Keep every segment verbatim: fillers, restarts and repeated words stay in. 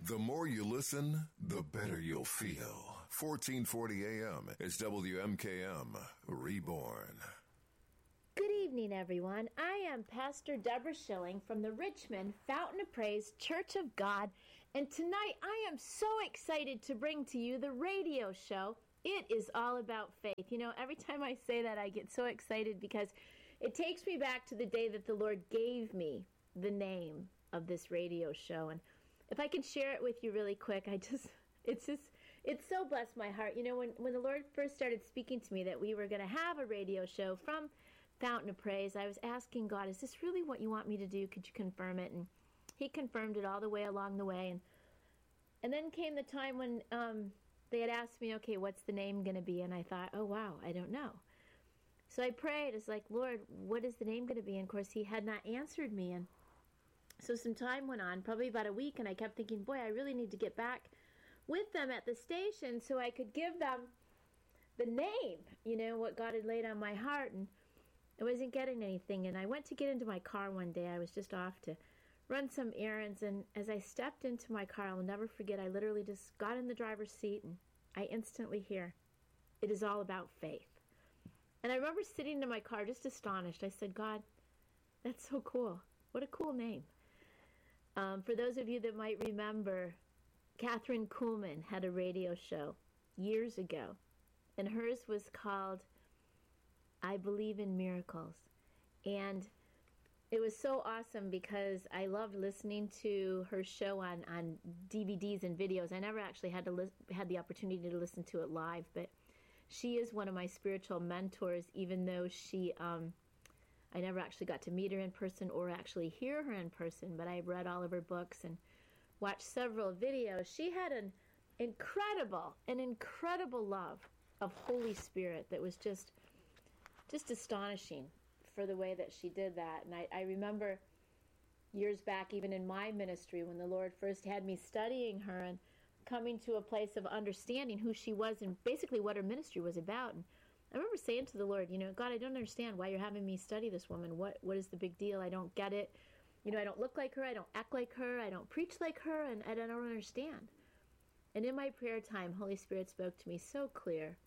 The more you listen, the better you'll feel. fourteen forty A M is W M K M Reborn. Good evening, everyone. I am Pastor Deborah Schilling from the Richmond Fountain of Praise Church of God, and tonight I am so excited to bring to you the radio show. It is all about faith. You know, every time I say that, I get so excited because it takes me back to the day that the Lord gave me the name of this radio show. And if I can share it with you really quick, I just, it's just, it's so blessed my heart. You know, when, when the Lord first started speaking to me that we were going to have a radio show from Fountain of Praise, I was asking God, is this really what you want me to do? Could you confirm it? And He confirmed it all the way along the way. And and then came the time when um, they had asked me, okay, what's the name going to be? And I thought, oh, wow, I don't know. So I prayed. It's like, Lord, what is the name going to be? And of course, He had not answered me. And so some time went on, probably about a week, and I kept thinking, boy, I really need to get back with them at the station so I could give them the name, you know, what God had laid on my heart. And I wasn't getting anything. And I went to get into my car one day. I was just off to run some errands. And as I stepped into my car, I'll never forget, I literally just got in the driver's seat, and I instantly hear, it is all about faith. And I remember sitting in my car just astonished. I said, God, that's so cool. What a cool name. Um, for those of you that might remember, Catherine Kuhlman had a radio show years ago, and hers was called I Believe in Miracles. And it was so awesome because I loved listening to her show on, on D V Ds and videos. I never actually had to li- had the opportunity to listen to it live, but she is one of my spiritual mentors, even though she... Um, I never actually got to meet her in person or actually hear her in person, but I read all of her books and watched several videos. She had an incredible, an incredible love of Holy Spirit that was just, just astonishing for the way that she did that. And I, I remember years back, even in my ministry, when the Lord first had me studying her and coming to a place of understanding who she was and basically what her ministry was about. And I remember saying to the Lord, you know, God, I don't understand why you're having me study this woman. What What is the big deal? I don't get it. You know, I don't look like her. I don't act like her. I don't preach like her. And I don't understand. And in my prayer time, Holy Spirit spoke to me so clear.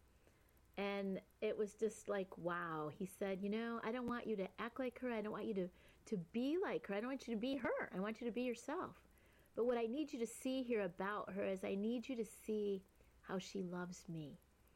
And it was just like, wow. He said, you know, I don't want you to act like her. I don't want you to, to be like her. I don't want you to be her. I want you to be yourself. But what I need you to see here about her is I need you to see how she loves me.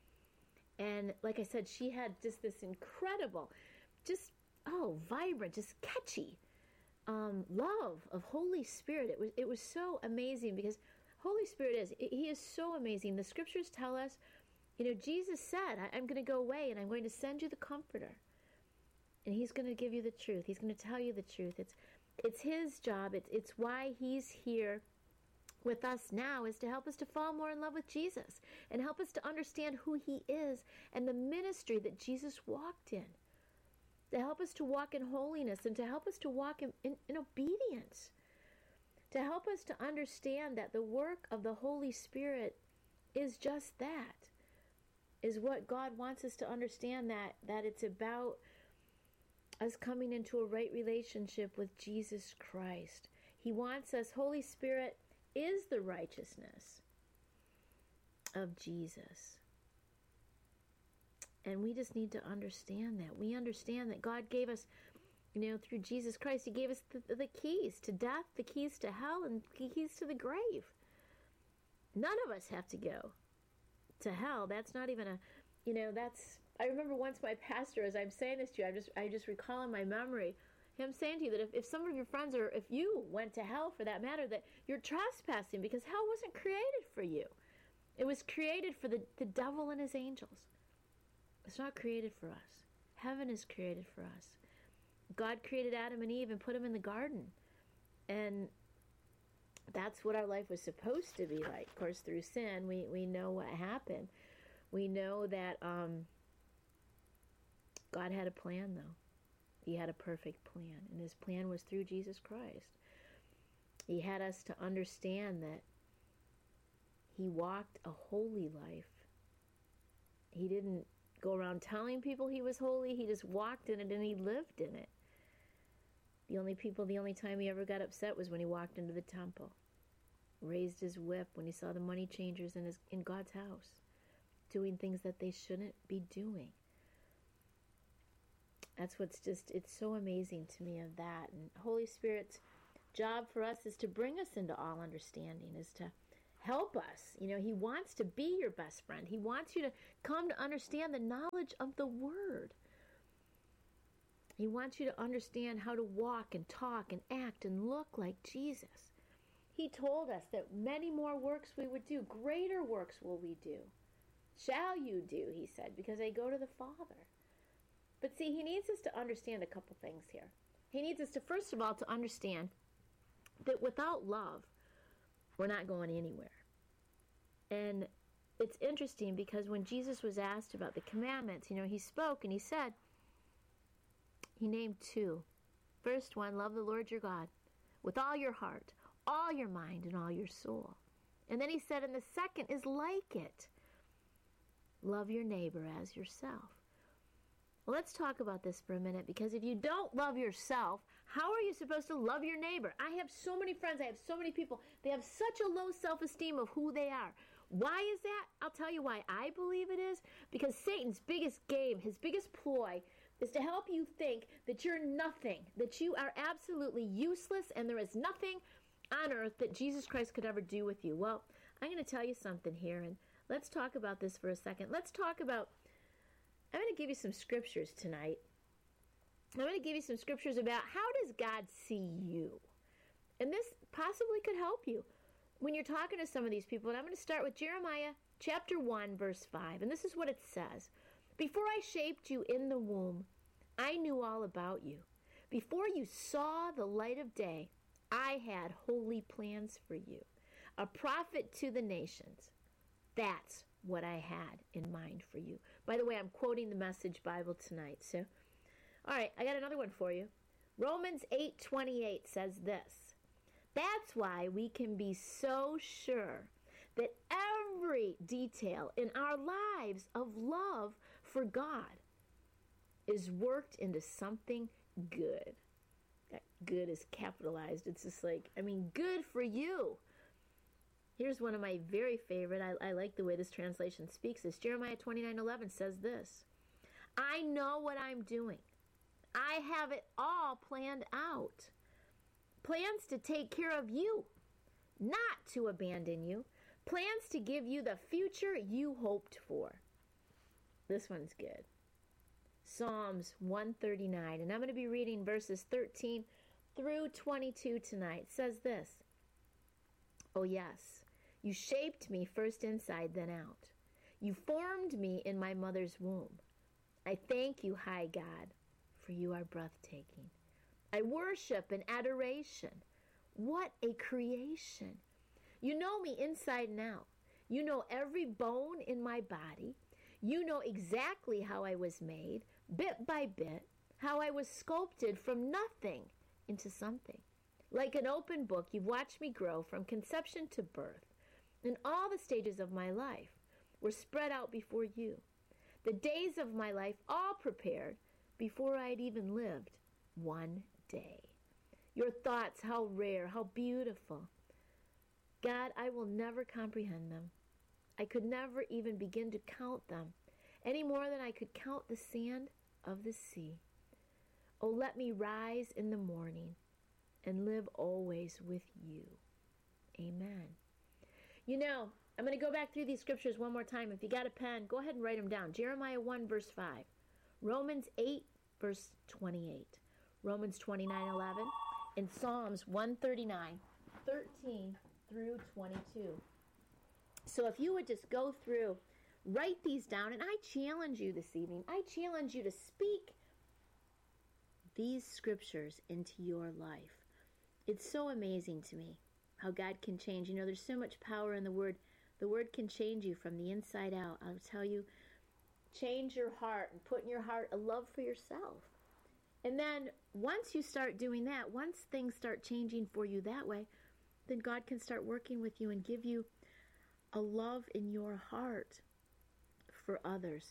And like I said, she had just this incredible, just, oh, vibrant, just catchy um, love of Holy Spirit. It was it was so amazing because Holy Spirit is, He is so amazing. The scriptures tell us, you know, Jesus said, I'm going to go away and I'm going to send you the Comforter. And He's going to give you the truth. He's going to tell you the truth. It's it's His job. It's, it's why He's here with us now, is to help us to fall more in love with Jesus and help us to understand who He is and the ministry that Jesus walked in, to help us to walk in holiness and to help us to walk in, in, in obedience, to help us to understand that the work of the Holy Spirit is just that, is what God wants us to understand, that, that it's about us coming into a right relationship with Jesus Christ. He wants us, Holy Spirit is the righteousness of Jesus. And we just need to understand that. We understand that God gave us, you know, through Jesus Christ, He gave us the, the keys to death, the keys to hell, and the keys to the grave. None of us have to go to hell. That's not even a, you know, that's, I remember once my pastor, as I'm saying this to you, I just, I just recall in my memory, Him saying to you that if, if some of your friends, or if you went to hell for that matter, that you're trespassing because hell wasn't created for you. It was created for the, the devil and his angels. It's not created for us. Heaven is created for us. God created Adam and Eve and put them in the garden. And that's what our life was supposed to be like. Of course, through sin, we, we know what happened. We know that um, God had a plan, though. He had a perfect plan, and His plan was through Jesus Christ. He had us to understand that He walked a holy life. He didn't go around telling people He was holy. He just walked in it, and He lived in it. The only people, the only time He ever got upset was when He walked into the temple. raised his whip when he saw the money changers in his in God's house, doing things that they shouldn't be doing. That's what's just, it's so amazing to me of that. And Holy Spirit's job for us is to bring us into all understanding, is to help us. You know, he wants to be your best friend. He wants you to come to understand the knowledge of the Word. He wants you to understand how to walk and talk and act and look like Jesus. He told us that many more works we would do, greater works will we do. Shall you do, he said, because I go to the Father. But see, he needs us to understand a couple things here. He needs us to, first of all, to understand that without love, we're not going anywhere. And it's interesting because when Jesus was asked about the commandments, you know, he spoke and he said, he named two. First one, love the Lord your God with all your heart, all your mind, and all your soul. And then he said, and the second is like it. Love your neighbor as yourself. Well, let's talk about this for a minute, because if you don't love yourself, how are you supposed to love your neighbor? I have so many friends, I have so many people, they have such a low self-esteem of who they are. Why is that? I'll tell you why I believe it is. Because Satan's biggest game, his biggest ploy, is to help you think that you're nothing, that you are absolutely useless, and there is nothing on earth that Jesus Christ could ever do with you. Well, I'm going to tell you something here, and let's talk about this for a second. Let's talk about, I'm going to give you some scriptures tonight. I'm going to give you some scriptures about how does God see you? And this possibly could help you when you're talking to some of these people. And I'm going to start with Jeremiah chapter one, verse five. And this is what it says. Before I shaped you in the womb, I knew all about you. Before you saw the light of day, I had holy plans for you, a prophet to the nations. That's what I had in mind for you. By the way, I'm quoting the Message Bible tonight. So, all right, I got another one for you. Romans eight twenty-eight says this. That's why we can be so sure that every detail in our lives of love for God is worked into something good. That good is capitalized. It's just like, I mean, good for you. Here's one of my very favorite. I, I like the way this translation speaks this. Jeremiah twenty-nine eleven says this. I know what I'm doing. I have it all planned out. Plans to take care of you, not to abandon you. Plans to give you the future you hoped for. This one's good. Psalms one thirty-nine, and I'm going to be reading verses thirteen through twenty-two tonight. It says this. Oh yes, you shaped me first inside, then out. You formed me in my mother's womb. I thank you, high God, for you are breathtaking. I worship in adoration. What a creation. You know me inside and out. You know every bone in my body. You know exactly how I was made, bit by bit, how I was sculpted from nothing into something. Like an open book, you've watched me grow from conception to birth. And all the stages of my life were spread out before you. The days of my life all prepared before I'd even lived one day. Your thoughts, how rare, how beautiful. God, I will never comprehend them. I could never even begin to count them, any more than I could count the sand of the sea. Oh, let me rise in the morning and live always with you. Amen. You know, I'm going to go back through these scriptures one more time. If you got a pen, go ahead and write them down. Jeremiah one, verse five. Romans eight, verse twenty-eight. Romans twenty-nine eleven. And Psalms one thirty-nine, thirteen through twenty-two. So if you would just go through, write these down, and I challenge you this evening, I challenge you to speak these scriptures into your life. It's so amazing to me how God can change. You know, there's so much power in the Word. The Word can change you from the inside out. I'll tell you, change your heart and put in your heart a love for yourself. And then once you start doing that, once things start changing for you that way, then God can start working with you and give you a love in your heart for others.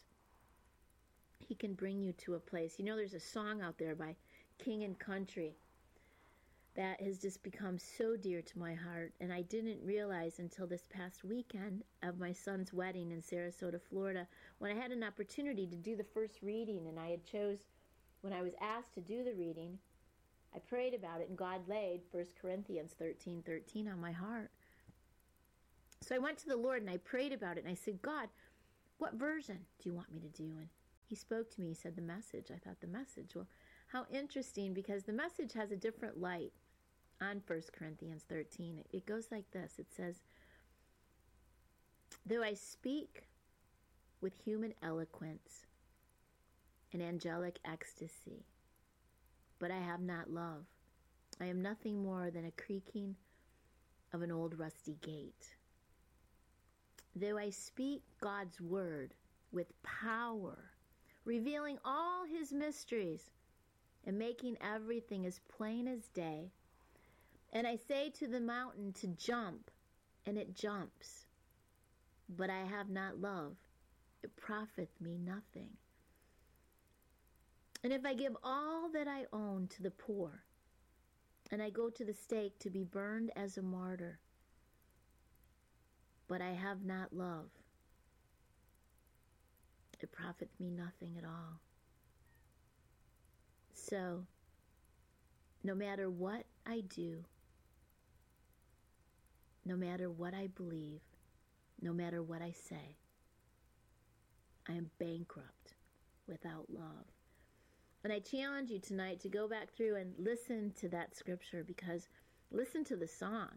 He can bring you to a place. You know, there's a song out there by King and Country. that has just become so dear to my heart. And I didn't realize until this past weekend of my son's wedding in Sarasota, Florida, when I had an opportunity to do the first reading, and I had chose, when I was asked to do the reading, I prayed about it, and God laid First Corinthians thirteen thirteen on my heart. So I went to the Lord and I prayed about it, and I said, God, what version do you want me to do? And he spoke to me. He said, the Message. I thought, the Message. Well, how interesting, because the Message has a different light on First Corinthians thirteen. It goes like this. It says, though I speak with human eloquence and angelic ecstasy, but I have not love, I am nothing more than a creaking of an old rusty gate. Though I speak God's word with power, revealing all his mysteries and making everything as plain as day, and I say to the mountain to jump, and it jumps, but I have not love, it profiteth me nothing. And if I give all that I own to the poor, and I go to the stake to be burned as a martyr, but I have not love, it profiteth me nothing at all. So, no matter what I do, no matter what I believe, no matter what I say, I am bankrupt without love. And I challenge you tonight to go back through and listen to that scripture, because listen to the song.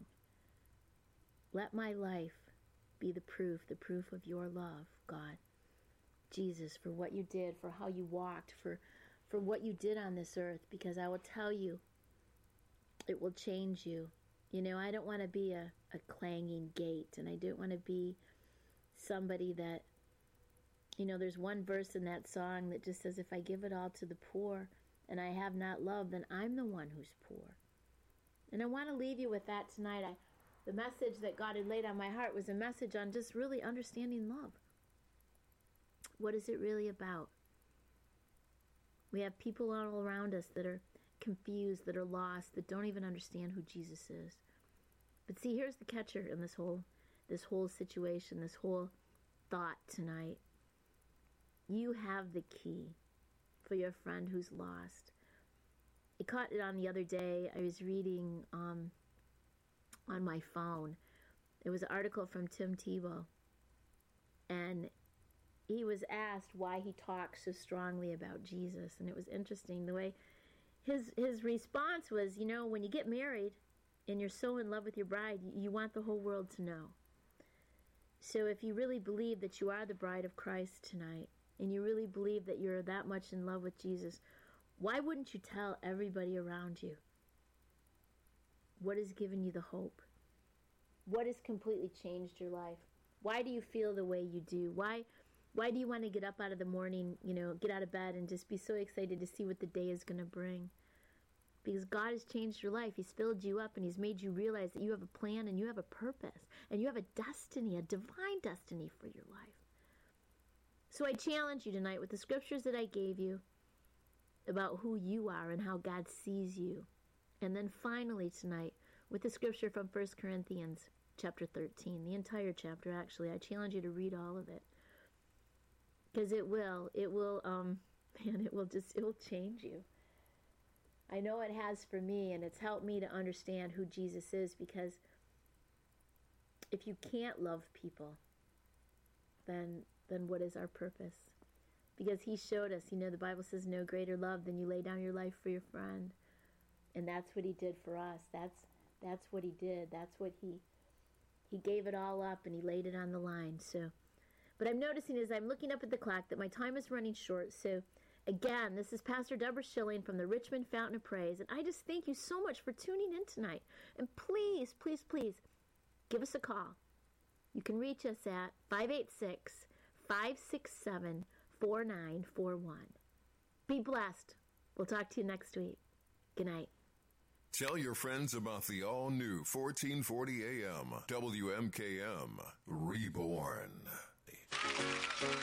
Let my life be the proof, the proof of your love, God. Jesus, for what you did, for how you walked, for, for what you did on this earth, because I will tell you, it will change you. You know, I don't want to be a, a clanging gate, and I don't want to be somebody that, you know, there's one verse in that song that just says, if I give it all to the poor and I have not love, then I'm the one who's poor. And I want to leave you with that tonight. I, the message that God had laid on my heart was a message on just really understanding love. What is it really about? We have people all around us that are confused, that are lost, that don't even understand who Jesus is. But see, here's the catcher in this whole, this whole situation, this whole thought tonight. You have the key for your friend who's lost. I caught it on the other day. I was reading um, on my phone. It was an article from Tim Tebow. And he was asked why he talks so strongly about Jesus. And it was interesting the way his his response was, you know, when you get married and you're so in love with your bride, you, you want the whole world to know. So if you really believe that you are the bride of Christ tonight, and you really believe that you're that much in love with Jesus, why wouldn't you tell everybody around you what has given you the hope? What has completely changed your life? Why do you feel the way you do? Why why do you want to get up out of the morning, you know, get out of bed and just be so excited to see what the day is going to bring? Because God has changed your life. He's filled you up, and he's made you realize that you have a plan and you have a purpose and you have a destiny, a divine destiny for your life. So I challenge you tonight with the scriptures that I gave you about who you are and how God sees you. And then finally tonight with the scripture from First Corinthians chapter thirteen, the entire chapter actually. I challenge you to read all of it. Because it will, it will, um, man, it will just, it will change you. I know it has for me, and it's helped me to understand who Jesus is, because if you can't love people, then then what is our purpose? Because he showed us, you know, the Bible says no greater love than you lay down your life for your friend. And that's what he did for us. That's that's what he did. That's what he he gave it all up, and he laid it on the line. So, but I'm noticing as I'm looking up at the clock that my time is running short. So again, this is Pastor Deborah Schilling from the Richmond Fountain of Praise. And I just thank you so much for tuning in tonight. And please, please, please give us a call. You can reach us at five eight six, five six seven, four nine four one. Be blessed. We'll talk to you next week. Good night. Tell your friends about the all-new fourteen forty A M W M K M Reborn.